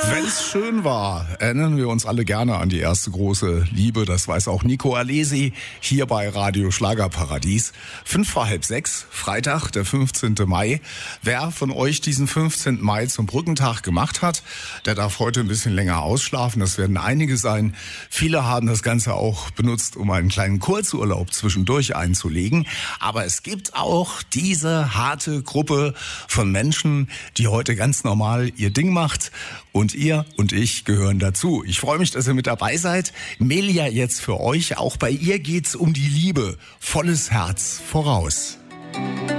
Wenn's schön war, erinnern wir uns alle gerne an die erste große Liebe. Das weiß auch Nico Alesi hier bei Radio Schlagerparadies. 5:05, Freitag, der 15. Mai. Wer von euch diesen 15. Mai zum Brückentag gemacht hat, der darf heute ein bisschen länger ausschlafen. Das werden einige sein. Viele haben das Ganze auch benutzt, um einen kleinen Kurzurlaub zwischendurch einzulegen. Aber es gibt auch diese harte Gruppe von Menschen, die heute ganz normal ihr Ding macht. Und ihr und ich gehören dazu. Ich freue mich, dass ihr mit dabei seid. Melia jetzt für euch. Auch bei ihr geht's um die Liebe. Volles Herz voraus.